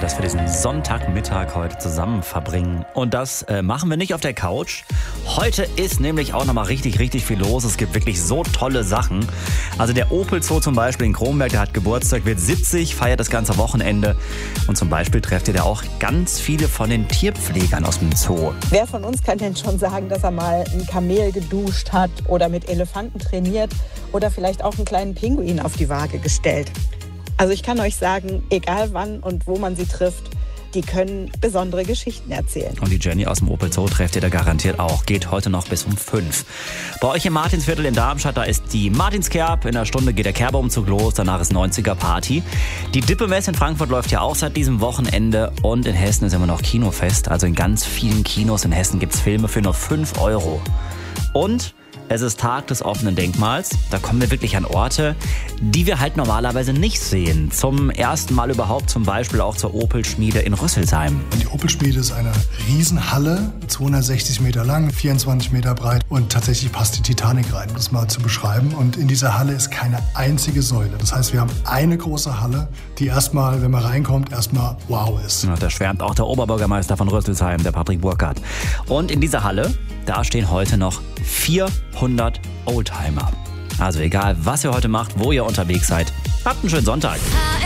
dass wir diesen Sonntagmittag heute zusammen verbringen. Und das machen wir nicht auf der Couch. Heute ist nämlich auch nochmal richtig, richtig viel los. Es gibt wirklich so tolle Sachen. Also der Opel Zoo zum Beispiel in Kronberg, der hat Geburtstag, wird 70, feiert das ganze Wochenende. Und zum Beispiel trefft ihr da auch ganz viele von den Tierpflegern aus dem Zoo. Wer von uns kann denn schon sagen, dass er mal ein Kamel geduscht hat oder mit Elefanten trainiert oder vielleicht auch einen kleinen Pinguin auf die Waage gestellt? Also ich kann euch sagen, egal wann und wo man sie trifft, die können besondere Geschichten erzählen. Und die Jenny aus dem Opel Zoo trefft ihr da garantiert auch. Geht heute noch bis um 5. Bei euch im Martinsviertel in Darmstadt, da ist die Martinskerb. In einer Stunde geht der Kerberumzug los, danach ist 90er Party. Die Dippemesse in Frankfurt läuft ja auch seit diesem Wochenende. Und in Hessen ist immer noch Kinofest. Also in ganz vielen Kinos in Hessen gibt's Filme für nur 5 Euro. Und es ist Tag des offenen Denkmals. Da kommen wir wirklich an Orte, die wir halt normalerweise nicht sehen. Zum ersten Mal überhaupt zum Beispiel auch zur Opel-Schmiede in Rüsselsheim. Die Opel-Schmiede ist eine Riesenhalle, 260 Meter lang, 24 Meter breit und tatsächlich passt die Titanic rein, um das mal zu beschreiben. Und in dieser Halle ist keine einzige Säule. Das heißt, wir haben eine große Halle, die erstmal, wenn man reinkommt, erstmal wow ist. Ja, da schwärmt auch der Oberbürgermeister von Rüsselsheim, der Patrick Burkhardt. Und in dieser Halle, da stehen heute noch 400 Oldtimer. Also egal, was ihr heute macht, wo ihr unterwegs seid, habt einen schönen Sonntag.